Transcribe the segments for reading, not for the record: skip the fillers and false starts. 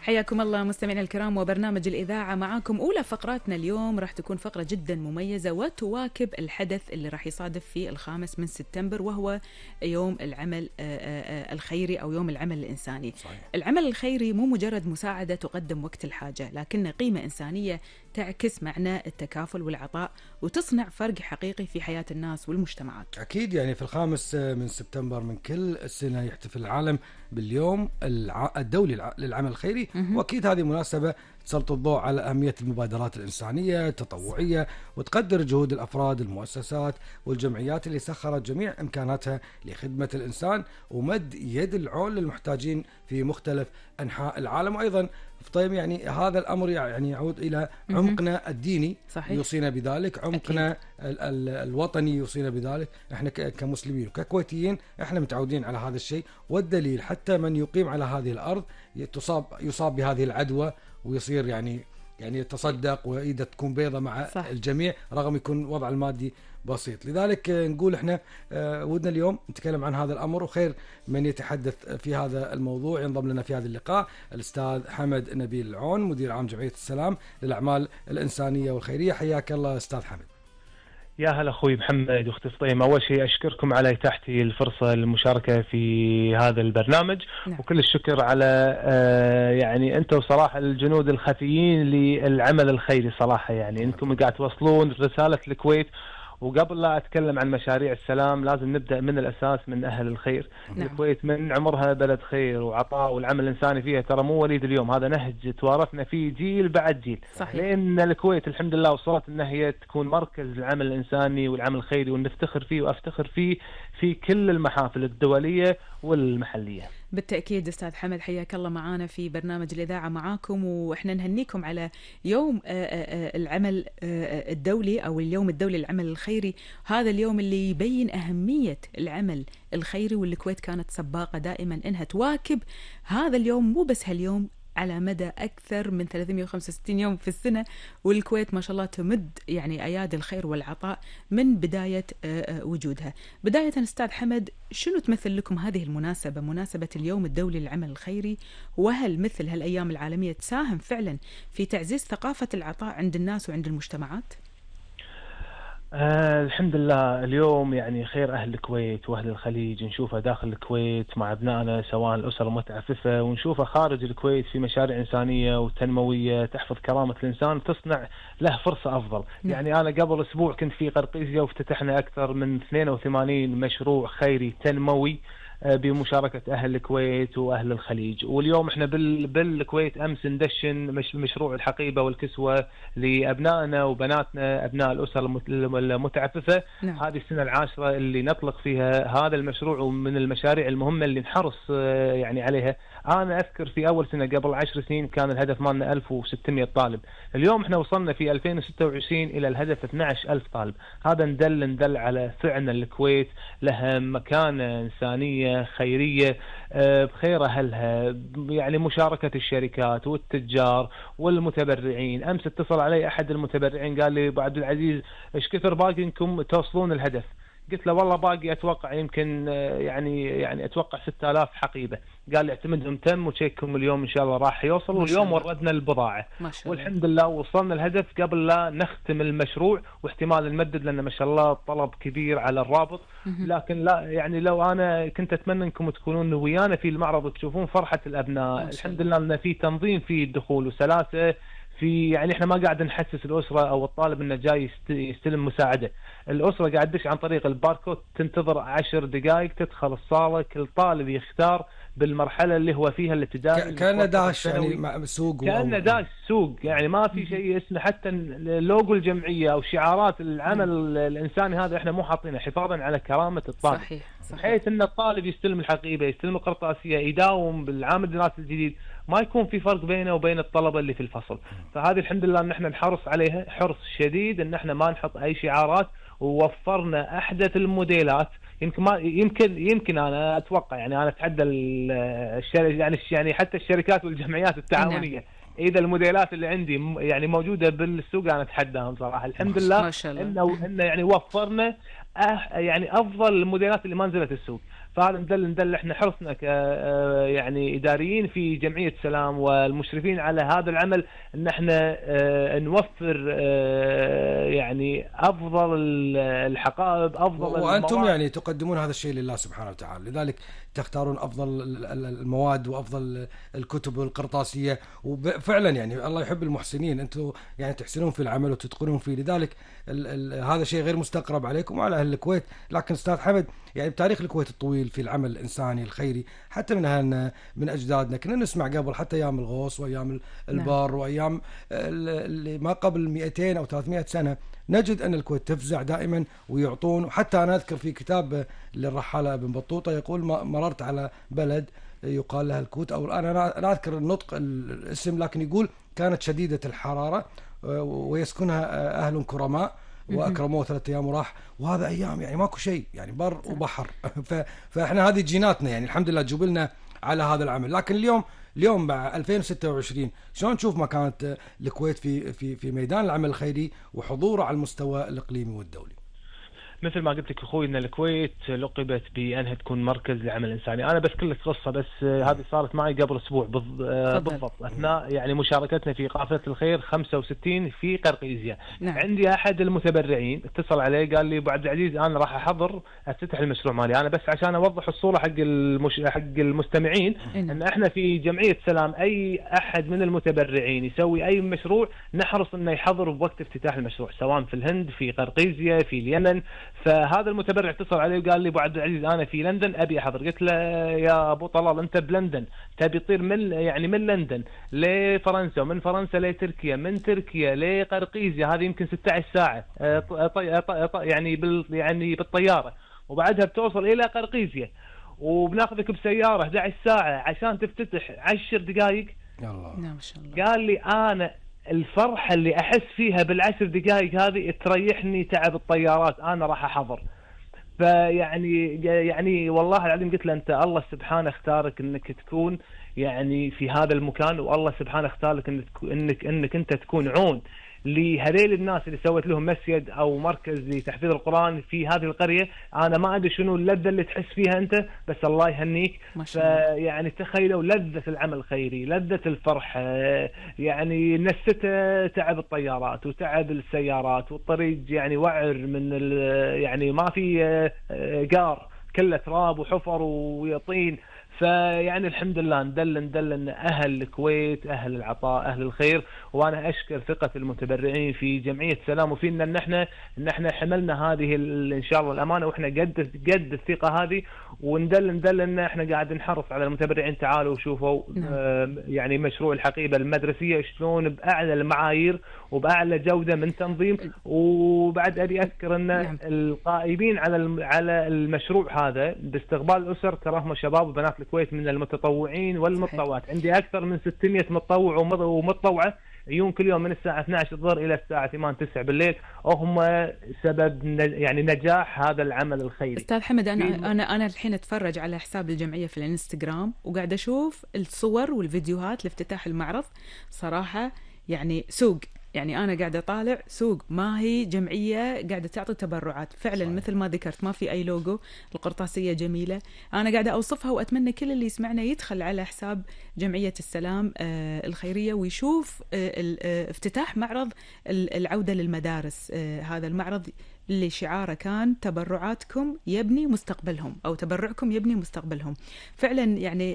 حياكم الله مستمعينا الكرام وبرنامج الإذاعة معاكم. أولى فقراتنا اليوم راح تكون فقرة جدا مميزة وتواكب الحدث اللي راح يصادف في 5 من سبتمبر، وهو يوم العمل الخيري أو يوم العمل الإنساني. صحيح. العمل الخيري مو مجرد مساعدة تقدم وقت الحاجة، لكنه قيمة إنسانية تعكس معنى التكافل والعطاء وتصنع فرق حقيقي في حياة الناس والمجتمعات. أكيد، يعني في 5 من سبتمبر من كل سنة يحتفل العالم باليوم الدولي للعمل الخيري، وأكيد هذه مناسبة تسلط الضوء على أهمية المبادرات الإنسانية التطوعية، وتقدر جهود الأفراد المؤسسات والجمعيات اللي سخرت جميع إمكاناتها لخدمة الإنسان ومد يد العون للمحتاجين في مختلف أنحاء العالم. وأيضا طيب، يعني هذا الأمر يعني يعود إلى عمقنا الديني. صحيح. يوصينا بذلك، عمقنا الوطني يوصينا بذلك. احنا كمسلمين وككويتيين احنا متعودين على هذا الشيء، والدليل حتى من يقيم على هذه الأرض يصاب بهذه العدوى ويصير يعني يتصدق وإيده تكون بيضة مع صح. الجميع رغم يكون وضع المادي بسيط. لذلك نقول احنا ودنا اليوم نتكلم عن هذا الأمر، وخير من يتحدث في هذا الموضوع ينضم لنا في هذا اللقاء الأستاذ حمد نبيل العون، مدير عام جمعية السلام للأعمال الإنسانية والخيرية. حياك الله أستاذ حمد. يا هلا أخوي محمد واختي فطيمة، أول شيء أشكركم على إتاحتي الفرصة للمشاركة في هذا البرنامج. نعم. وكل الشكر على يعني أنتم صراحة الجنود الخفيين للعمل الخيري صراحة، يعني أنكم قاعد توصلون رسالة الكويت. وقبل لا أتكلم عن مشاريع السلام لازم نبدأ من الأساس من أهل الخير. نعم. الكويت من عمرها بلد خير وعطاء، والعمل الإنساني فيها ترى مو وليد اليوم، هذا نهج توارثنا فيه جيل بعد جيل. صحيح. لأن الكويت الحمد لله وصلت أن هي تكون مركز العمل الإنساني والعمل الخيري، ونفتخر فيه وأفتخر فيه في كل المحافل الدولية والمحلية. بالتأكيد أستاذ حمد، حياك الله معانا في برنامج الإذاعة معاكم، وإحنا نهنيكم على يوم العمل الدولي أو اليوم الدولي للعمل الخيري. هذا اليوم اللي يبين أهمية العمل الخيري، والكويت كانت سباقة دائما إنها تواكب هذا اليوم، مو بس هاليوم، على مدى أكثر من 365 يوم في السنة. والكويت ما شاء الله تمد يعني أيادي الخير والعطاء من بداية وجودها. بداية أستاذ حمد، شنو تمثل لكم هذه المناسبة، مناسبة اليوم الدولي للعمل الخيري؟ وهل مثل هالأيام العالمية تساهم فعلا في تعزيز ثقافة العطاء عند الناس وعند المجتمعات؟ الحمد لله اليوم يعني خير أهل الكويت وأهل الخليج نشوفه داخل الكويت مع أبنائنا سواء الأسر المتعففة، ونشوفه خارج الكويت في مشاريع إنسانية وتنموية تحفظ كرامة الإنسان وتصنع له فرصة أفضل. يعني أنا قبل أسبوع كنت في قرقيزية وافتتحنا أكثر من 82 مشروع خيري تنموي بمشاركة أهل الكويت وأهل الخليج. واليوم إحنا بالكويت أمس ندشن مشروع الحقيبة والكسوة لأبنائنا وبناتنا أبناء الأسر المتعففة. نعم. هذه السنة العاشرة اللي نطلق فيها هذا المشروع، ومن المشاريع المهمة اللي نحرص يعني عليها. أنا أذكر في أول سنة قبل 10 سنين كان الهدف مالنا 1600 طالب، اليوم إحنا وصلنا في 2026 إلى الهدف 12,000 طالب. هذا ندل على فعلا الكويت لها مكانة إنسانية خيرية بخير أهلها، يعني مشاركة الشركات والتجار والمتبرعين. أمس اتصل علي أحد المتبرعين قال لي أبو عبد العزيز إيش كثر باقي إنكم توصلون الهدف؟ قلت له والله باقي أتوقع يمكن يعني أتوقع 6000 حقيبة. قال لي اعتمدهم تم وشيككم اليوم إن شاء الله راح يوصل، واليوم وردنا البضاعة والحمد لله وصلنا الهدف قبل لا نختم المشروع، واحتمال نمدد لأن ما شاء الله طلب كبير على الرابط. لكن لا يعني لو أنا كنت أتمنى أنكم تكونون ويانا في المعرض وتشوفون فرحة الأبناء. الحمد لله أن في تنظيم في الدخول وسلاسة في، يعني احنا ما قاعد نحسس الأسرة أو الطالب إنه جاي يستلم مساعدة. الأسرة قاعد تدش عن طريق الباركود، تنتظر 10 دقائق تدخل الصالة، كل طالب يختار بالمرحلة اللي هو فيها الابتدائي. كأنه داش يعني مع سوق، كأنه داش سوق، يعني ما في شيء اسمه حتى لوجو الجمعية أو شعارات العمل الإنساني. هذا احنا مو حاطينه حفاظا على كرامة الطالب. صحيح. بحيث ان الطالب يستلم الحقيبة يستلم القرطاسية يداوم بالعام الدراسي الجديد، ما يكون في فرق بينه وبين الطلبة اللي في الفصل. فهذه الحمد لله ان احنا نحرص عليها حرص شديد ان احنا ما نحط اي شعارات، ووفرنا احدث الموديلات. يمكن انا اتوقع يعني انا اتحدى يعني حتى الشركات والجمعيات التعاونية اذا الموديلات اللي عندي يعني موجودة بالسوق انا اتحداهم صراحة. الحمد لله انه يعني وفرنا يعني افضل الموديلات اللي ما نزلت السوق. فهذا ندل احنا حرصنا يعني اداريين في جمعيه سلام والمشرفين على هذا العمل ان احنا نوفر يعني افضل الحقائب، افضل وانتم يعني تقدمون هذا الشيء لله سبحانه وتعالى، لذلك تختارون افضل المواد وافضل الكتب والقرطاسيه، وفعلا يعني الله يحب المحسنين، انتم يعني تحسنون في العمل وتتقنون فيه، لذلك هذا شيء غير مستقرب عليكم وعلى اهل الكويت. لكن استاذ حمد، يعني بتاريخ الكويت الطويل في العمل الانساني الخيري حتى من اهلنا من اجدادنا، كنا نسمع قبل حتى ايام الغوص وايام البر وايام اللي ما قبل 200 او 300 سنه، نجد أن الكويت تفزع دائما ويعطون. وحتى أنا أذكر في كتاب للرحالة ابن بطوطة يقول مررت على بلد يقال لها الكوت، أو أنا لا أذكر النطق الاسم، لكن يقول كانت شديدة الحرارة ويسكنها أهل كرماء وأكرموه 3 أيام وراح، وهذا أيام يعني ماكو شيء، يعني بر وبحر. فإحنا هذه جيناتنا يعني الحمد لله جبلنا على هذا العمل. لكن اليوم مع 2026 شلون نشوف مكانة الكويت في ميدان العمل الخيري وحضوره على المستوى الإقليمي والدولي؟ مثل ما قلت لك اخوي ان الكويت لقبت بانها تكون مركز للعمل الانساني. انا بس كل قصه، بس هذه صارت معي قبل اسبوع بالضبط اثناء يعني مشاركتنا في قافله الخير 65 في قرقيزيا. نعم. عندي احد المتبرعين اتصل علي قال لي ابو عبد العزيز انا راح افتتح المشروع مالي. انا بس عشان اوضح الصوره حق المستمعين ان احنا في جمعيه سلام اي احد من المتبرعين يسوي اي مشروع نحرص انه يحضر بوقت افتتاح المشروع، سواء في الهند في قرقيزيا في اليمن. فهذا المتبرع اتصل علي وقال لي ابو عبد العزيز انا في لندن ابي احضر. قلت له يا ابو طلال انت بلندن تبي تطير من لندن لفرنسا، ومن فرنسا لتركيا، من تركيا لقرقيزيا هذه يمكن 16 ساعه يعني بالطياره، وبعدها بتوصل الى قرقيزيا وبناخذك بسياره 11 ساعه عشان تفتتح 10 دقائق. الله ما شاء الله. قال لي انا الفرحة اللي أحس فيها بال10 دقائق هذه تريحني تعب الطيارات، أنا راح أحضر. فيعني والله العظيم قلت له أنت الله سبحانه اختارك أنك تكون يعني في هذا المكان، والله سبحانه اختارك أنك أنت تكون عون لهذيل الناس اللي سويت لهم مسجد او مركز لتحفيظ القرآن في هذه القرية. انا ما ادري شنو اللذة اللي تحس فيها انت، بس الله يهنيك. يعني تخيلوا لذة العمل الخيري، لذة الفرح، يعني نسته تعب الطيارات وتعب السيارات والطريق يعني وعر من يعني ما في قار، كله تراب وحفر ويطين. فيعني الحمد لله ندل ان اهل الكويت اهل العطاء اهل الخير، وانا اشكر ثقه المتبرعين في جمعيه سلام وفينا ان احنا حملنا هذه ان شاء الله الامانه، واحنا قد الثقه هذه، وندل ان احنا قاعد نحرص على المتبرعين. تعالوا وشوفوا يعني مشروع الحقيبه المدرسيه شلون باعلى المعايير وباعلى جوده من تنظيم. وبعد ابي اذكر ان القائمين على المشروع هذا باستقبال الاسر تراهم شباب وبنات الكويت من المتطوعين والمتطوعات. عندي اكثر من 600 متطوع ومتطوعه يجون كل يوم من الساعه 12 الظهر الى الساعه 8 9 بالليل، وهم سبب يعني نجاح هذا العمل الخيري. استاذ حمد، انا الحين اتفرج على حساب الجمعيه في الانستغرام وقاعده اشوف الصور والفيديوهات لافتتاح المعرض. صراحه يعني سوق، يعني أنا قاعدة طالع سوق، ما هي جمعية قاعدة تعطي تبرعات فعلا. صحيح. مثل ما ذكرت ما في أي لوجو، القرطاسية جميلة. أنا قاعدة أوصفها وأتمنى كل اللي يسمعنا يدخل على حساب جمعية السلام الخيرية ويشوف افتتاح معرض العودة للمدارس. هذا المعرض اللي شعاره كان تبرعاتكم يبني مستقبلهم، أو تبرعكم يبني مستقبلهم. فعلا يعني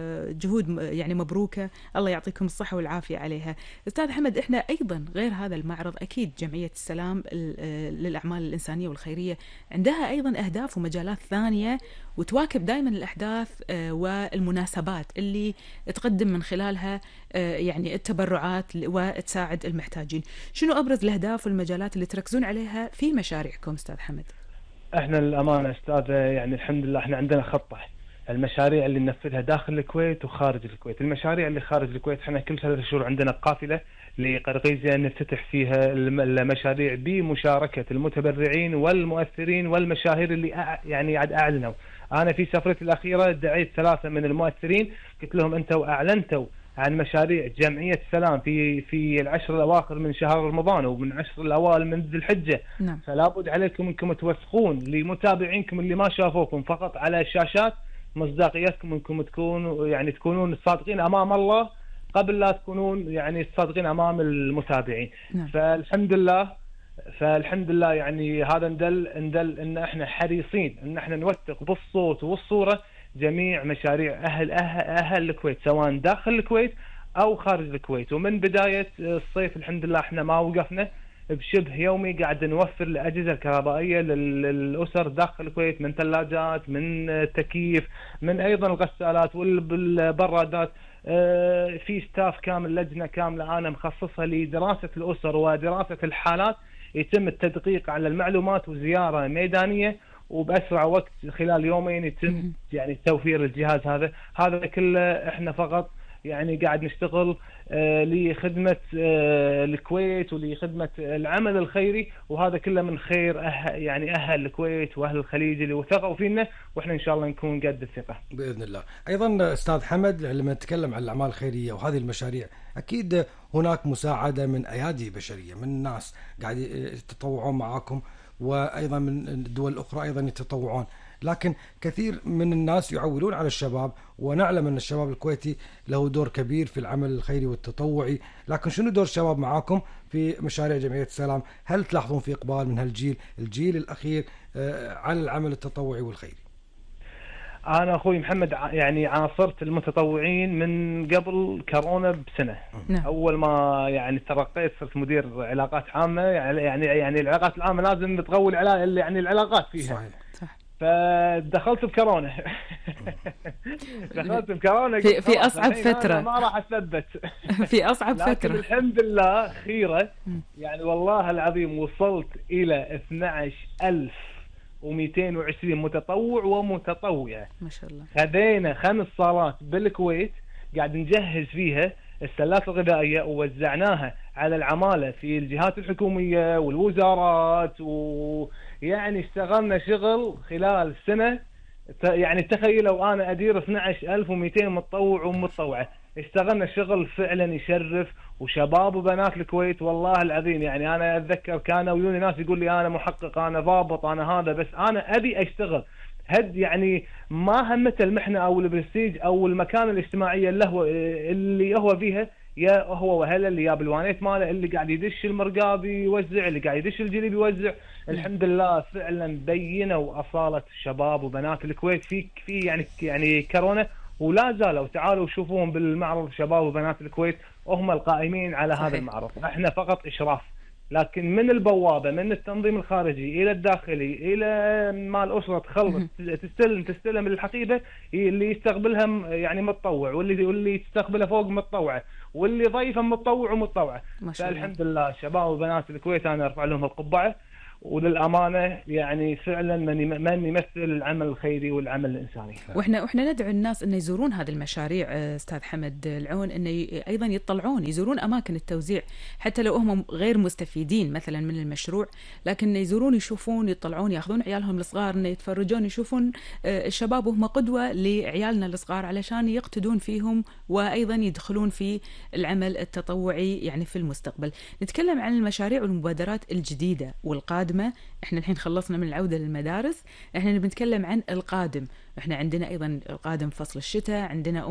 جهود يعني مبروكة، الله يعطيكم الصحة والعافية عليها. أستاذ حمد، إحنا أيضا غير هذا المعرض أكيد جمعية السلام للأعمال الإنسانية والخيرية عندها أيضا أهداف ومجالات ثانية، وتواكب دائما الأحداث والمناسبات اللي تقدم من خلالها يعني التبرعات وتساعد المحتاجين. شنو أبرز الأهداف والمجالات اللي تركزون عليها في مشاريعكم أستاذ حمد؟ احنا الأمانة أستاذ يعني الحمد لله احنا عندنا خطة المشاريع اللي ننفذها داخل الكويت وخارج الكويت. المشاريع اللي خارج الكويت احنا كل 3 شهور عندنا قافلة لقرقيزيا نفتتح فيها المشاريع بمشاركة المتبرعين والمؤثرين والمشاهير اللي يعني عاد أعلنوا. أنا في سفرتي الأخيرة دعيت 3 من المؤثرين، قلت لهم أنتوا أعلنتوا عن مشاريع جمعية سلام في العشر الأواخر من شهر رمضان ومن العشر الأوائل من ذي الحجة. نعم. فلا بد عليكم أنكم توثقون لمتابعينكم اللي ما شافوكم فقط على الشاشات مصداقيتكم، أنكم تكونون الصادقين أمام الله قبل لا تكونون يعني الصادقين أمام المتابعين. نعم. فالحمد لله يعني هذا ندل ان احنا حريصين ان احنا نوثق بالصوت والصورة جميع مشاريع اهل الكويت سواء داخل الكويت او خارج الكويت. ومن بداية الصيف الحمد لله احنا ما وقفنا، بشبه يومي قاعد نوفر الأجهزة الكهربائية للأسر داخل الكويت، من ثلاجات، من تكييف، من أيضا الغسالات والبرادات. في ستاف كامل، لجنة كاملة أنا مخصصها لدراسة الأسر ودراسة الحالات، يتم التدقيق على المعلومات وزيارة ميدانية وبأسرع وقت خلال يومين يتم يعني توفير الجهاز هذا كله. احنا فقط يعني قاعد نشتغل لخدمة الكويت ولخدمة العمل الخيري، وهذا كله من خير يعني أهل الكويت وأهل الخليج اللي وثقوا فينا، وإحنا إن شاء الله نكون قد الثقة بإذن الله. أيضا أستاذ حمد، لما نتكلم عن الأعمال الخيرية وهذه المشاريع أكيد هناك مساعدة من أيادي بشرية، من ناس قاعد يتطوعون معاكم وأيضا من الدول الأخرى أيضا يتطوعون، لكن كثير من الناس يعولون على الشباب، ونعلم أن الشباب الكويتي له دور كبير في العمل الخيري والتطوعي، لكن شنو دور الشباب معاكم في مشاريع جمعية السلام؟ هل تلاحظون في إقبال من الجيل الأخير على العمل التطوعي والخيري؟ أنا أخوي محمد يعني عاصرت المتطوعين من قبل كورونا بسنة. أول ما يعني ترقيت صرت مدير علاقات عامة، يعني العلاقات العامة لازم تقوي يعني العلاقات فيها. صحيح. فدخلت بكورونا في أصعب فترة، ما راح أثبت في أصعب فترة، لكن الحمد لله خيرة. يعني والله العظيم وصلت إلى 12,220 متطوع ومتطوعة ما شاء الله. خذينا 5 صالات بالكويت قاعد نجهز فيها السلات الغذائية، ووزعناها على العمالة في الجهات الحكومية والوزارات، ويعني اشتغلنا شغل خلال سنة. يعني تخيلوا أنا أدير 12,200 متطوع ومتطوعة، اشتغلنا شغل فعلا يشرف. وشباب وبنات الكويت والله العظيم يعني أنا أتذكر كانوا يجوني ناس يقول لي أنا محقق، أنا ضابط، أنا هذا، بس أنا أبي أشتغل. يعني ما همة المحنة أو البرستيج أو المكان الاجتماعية اللي هو فيها، يا هو وهلا اللي جاب الوانيت ماله، اللي قاعد يدش المرقاب يوزع، اللي قاعد يدش الجليب يوزع. الحمد لله فعلا بينوا أصالة الشباب وبنات الكويت في يعني كورونا، ولا زالوا. تعالوا شوفوهم بالمعرض شباب وبنات الكويت وهم القائمين على هذا المعرض. احنا فقط إشراف، لكن من البوابة، من التنظيم الخارجي إلى الداخلي، إلى ما الأسرة تخلص تستلم الحقيبة، اللي يستقبلها يعني متطوع، واللي تستقبلها فوق متطوعة، واللي ضيفه متطوع ومتطوعة. فالحمد لله شباب وبنات الكويت أنا أرفع لهم القبعة، وللأمانة يعني فعلا من يمثل العمل الخيري والعمل الإنساني. وإحنا ندعو الناس أن يزورون هذه المشاريع أستاذ حمد العون، أن أيضا يزورون أماكن التوزيع، حتى لو هم غير مستفيدين مثلا من المشروع، لكن يزورون يشوفون يطلعون يأخذون عيالهم الصغار أن يتفرجون يشوفون الشباب وهم قدوة لعيالنا الصغار علشان يقتدون فيهم وأيضا يدخلون في العمل التطوعي يعني في المستقبل. نتكلم عن المشاريع والمبادرات الجديدة والقادمة. احنا الحين خلصنا من العودة للمدارس، احنا بنتكلم عن القادم. احنا عندنا ايضا القادم فصل الشتاء، عندنا